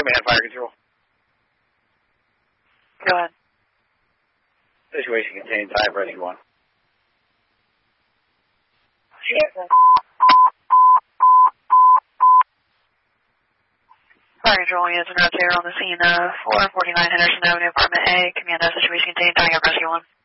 Command, fire control. Go ahead. Situation contained, type rescue 1. Fire control units and routes here on the scene of 449 Henderson Avenue, Apartment A. Command, situation contained, type rescue 1.